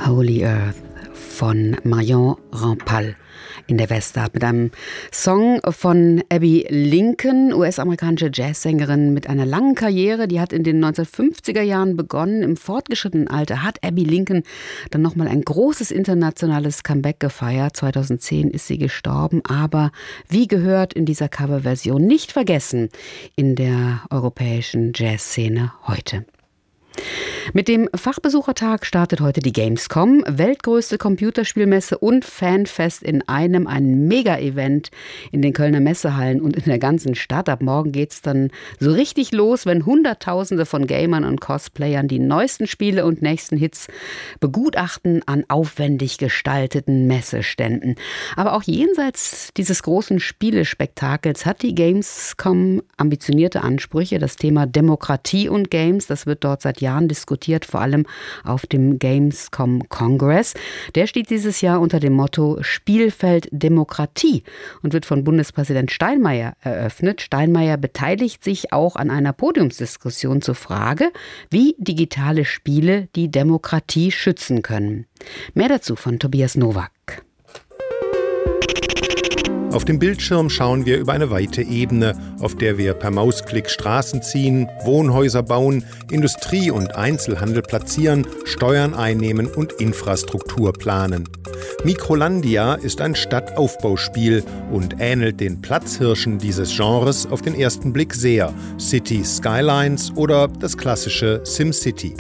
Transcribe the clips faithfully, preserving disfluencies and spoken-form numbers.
Holy Earth von Marion Rampal in der Westart mit einem Song von Abby Lincoln, U S-amerikanische Jazzsängerin mit einer langen Karriere. Die hat in den neunzehnhundertfünfziger Jahren begonnen. Im fortgeschrittenen Alter hat Abby Lincoln dann nochmal ein großes internationales Comeback gefeiert. zweitausendzehn ist sie gestorben, aber wie gehört in dieser Coverversion nicht vergessen in der europäischen Jazzszene heute. Mit dem Fachbesuchertag startet heute die Gamescom, weltgrößte Computerspielmesse und Fanfest in einem, ein Mega-Event in den Kölner Messehallen und in der ganzen Stadt. Ab morgen geht's dann so richtig los, wenn Hunderttausende von Gamern und Cosplayern die neuesten Spiele und nächsten Hits begutachten an aufwendig gestalteten Messeständen. Aber auch jenseits dieses großen Spielespektakels hat die Gamescom ambitionierte Ansprüche. Das Thema Demokratie und Games, das wird dort seit Jahren diskutiert, vor allem auf dem Gamescom Congress. Der steht dieses Jahr unter dem Motto Spielfeld Demokratie und wird von Bundespräsident Steinmeier eröffnet. Steinmeier beteiligt sich auch an einer Podiumsdiskussion zur Frage, wie digitale Spiele die Demokratie schützen können. Mehr dazu von Tobias Nowak. Auf dem Bildschirm schauen wir über eine weite Ebene, auf der wir per Mausklick Straßen ziehen, Wohnhäuser bauen, Industrie und Einzelhandel platzieren, Steuern einnehmen und Infrastruktur planen. Microlandia ist ein Stadtaufbauspiel und ähnelt den Platzhirschen dieses Genres auf den ersten Blick sehr. City Skylines oder das klassische SimCity.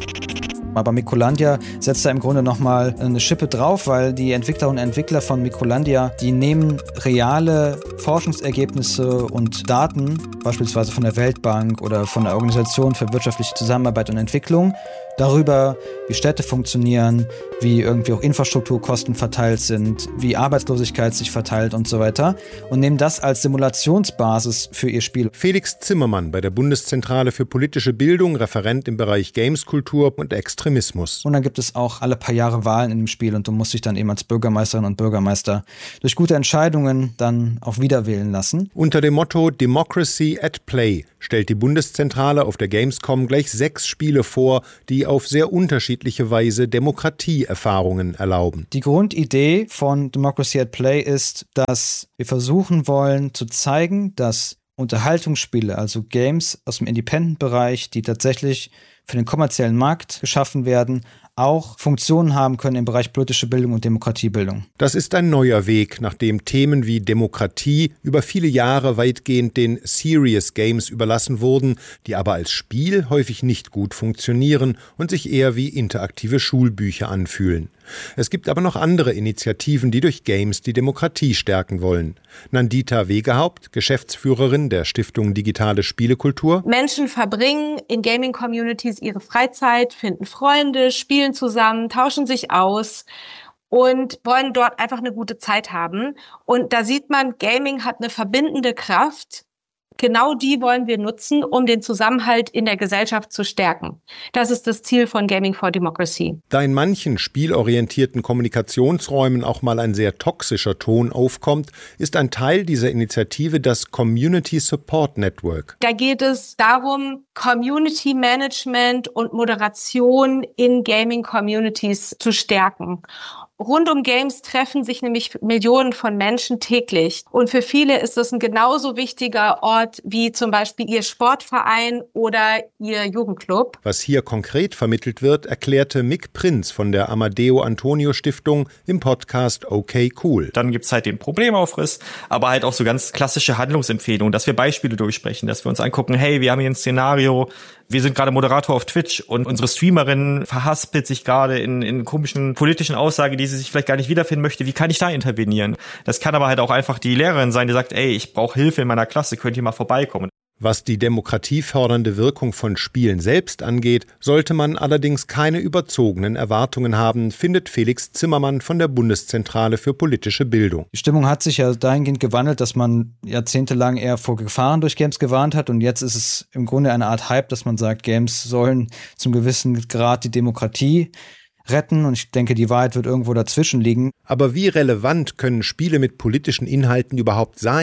Aber Microlandia setzt da im Grunde nochmal eine Schippe drauf, weil die Entwicklerinnen und Entwickler von Microlandia, die nehmen reale Forschungsergebnisse und Daten, beispielsweise von der Weltbank oder von der Organisation für wirtschaftliche Zusammenarbeit und Entwicklung, darüber, wie Städte funktionieren, wie irgendwie auch Infrastrukturkosten verteilt sind, wie Arbeitslosigkeit sich verteilt und so weiter und nehmen das als Simulationsbasis für ihr Spiel. Felix Zimmermann bei der Bundeszentrale für politische Bildung, Referent im Bereich Gameskultur und Extremismus. Und dann gibt es auch alle paar Jahre Wahlen in dem Spiel und du musst dich dann eben als Bürgermeisterin und Bürgermeister durch gute Entscheidungen dann auch wiederwählen lassen. Unter dem Motto Democracy at Play stellt die Bundeszentrale auf der Gamescom gleich sechs Spiele vor, die auf sehr unterschiedliche Weise Demokratieerfahrungen erlauben. Die Grundidee von Democracy at Play ist, dass wir versuchen wollen zu zeigen, dass Unterhaltungsspiele, also Games aus dem Independent-Bereich, die tatsächlich für den kommerziellen Markt geschaffen werden, auch Funktionen haben können im Bereich politische Bildung und Demokratiebildung. Das ist ein neuer Weg, nachdem Themen wie Demokratie über viele Jahre weitgehend den Serious Games überlassen wurden, die aber als Spiel häufig nicht gut funktionieren und sich eher wie interaktive Schulbücher anfühlen. Es gibt aber noch andere Initiativen, die durch Games die Demokratie stärken wollen. Nandita Wegehaupt, Geschäftsführerin der Stiftung Digitale Spielekultur. Menschen verbringen in Gaming-Communities ihre Freizeit, finden Freunde, spielen zusammen, tauschen sich aus und wollen dort einfach eine gute Zeit haben. Und da sieht man, Gaming hat eine verbindende Kraft. Genau die wollen wir nutzen, um den Zusammenhalt in der Gesellschaft zu stärken. Das ist das Ziel von Gaming for Democracy. Da in manchen spielorientierten Kommunikationsräumen auch mal ein sehr toxischer Ton aufkommt, ist ein Teil dieser Initiative das Community Support Network. Da geht es darum, Community Management und Moderation in Gaming Communities zu stärken. Rund um Games treffen sich nämlich Millionen von Menschen täglich. Und für viele ist das ein genauso wichtiger Ort wie zum Beispiel ihr Sportverein oder ihr Jugendclub. Was hier konkret vermittelt wird, erklärte Mick Prinz von der Amadeo Antonio Stiftung im Podcast Okay Cool. Dann gibt's halt den Problemaufriss, aber halt auch so ganz klassische Handlungsempfehlungen, dass wir Beispiele durchsprechen, dass wir uns angucken, hey, wir haben hier ein Szenario, wir sind gerade Moderator auf Twitch und unsere Streamerin verhaspelt sich gerade in, in komischen politischen Aussagen, die sie sich vielleicht gar nicht wiederfinden möchte. Wie kann ich da intervenieren? Das kann aber halt auch einfach die Lehrerin sein, die sagt, ey, ich brauche Hilfe in meiner Klasse, könnt ihr mal vorbeikommen. Was die demokratiefördernde Wirkung von Spielen selbst angeht, sollte man allerdings keine überzogenen Erwartungen haben, findet Felix Zimmermann von der Bundeszentrale für politische Bildung. Die Stimmung hat sich ja dahingehend gewandelt, dass man jahrzehntelang eher vor Gefahren durch Games gewarnt hat und jetzt ist es im Grunde eine Art Hype, dass man sagt, Games sollen zum gewissen Grad die Demokratie retten und ich denke, die Wahrheit wird irgendwo dazwischen liegen. Aber wie relevant können Spiele mit politischen Inhalten überhaupt sein?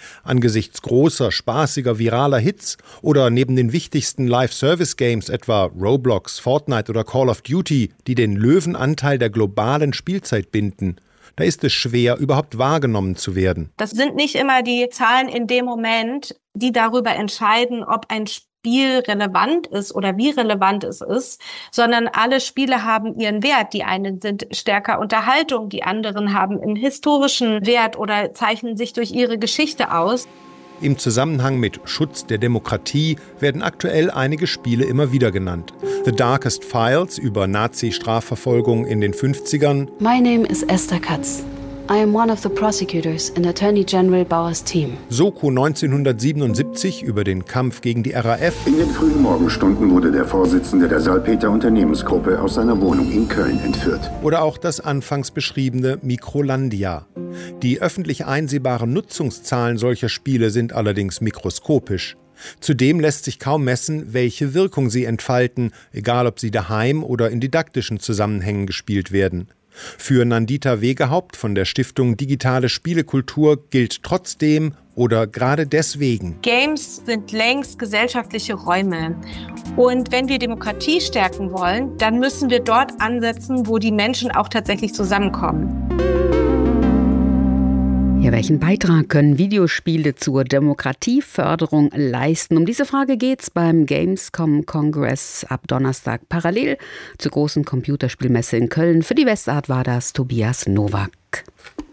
Angesichts großer, spaßiger, viraler Hits oder neben den wichtigsten Live-Service-Games etwa Roblox, Fortnite oder Call of Duty, die den Löwenanteil der globalen Spielzeit binden, da ist es schwer, überhaupt wahrgenommen zu werden. Das sind nicht immer die Zahlen in dem Moment, die darüber entscheiden, ob ein Spiel relevant ist oder wie relevant es ist, sondern alle Spiele haben ihren Wert. Die einen sind stärker Unterhaltung, die anderen haben einen historischen Wert oder zeichnen sich durch ihre Geschichte aus. Im Zusammenhang mit Schutz der Demokratie werden aktuell einige Spiele immer wieder genannt. The Darkest Files über Nazi-Strafverfolgung in den fünfzigern. My name is Esther Katz. I am one of the prosecutors in Attorney General Bauer's team. Soko neunzehnhundertsiebenundsiebzig über den Kampf gegen die R A F. In den frühen Morgenstunden wurde der Vorsitzende der Salpeter Unternehmensgruppe aus seiner Wohnung in Köln entführt. Oder auch das anfangs beschriebene Mikrolandia. Die öffentlich einsehbaren Nutzungszahlen solcher Spiele sind allerdings mikroskopisch. Zudem lässt sich kaum messen, welche Wirkung sie entfalten, egal ob sie daheim oder in didaktischen Zusammenhängen gespielt werden. Für Nandita Wegehaupt von der Stiftung Digitale Spielekultur gilt trotzdem oder gerade deswegen: Games sind längst gesellschaftliche Räume. Und wenn wir Demokratie stärken wollen, dann müssen wir dort ansetzen, wo die Menschen auch tatsächlich zusammenkommen. Ja, welchen Beitrag können Videospiele zur Demokratieförderung leisten? Um diese Frage geht's beim Gamescom Congress ab Donnerstag parallel zur großen Computerspielmesse in Köln. Für die Westart war das Tobias Nowak.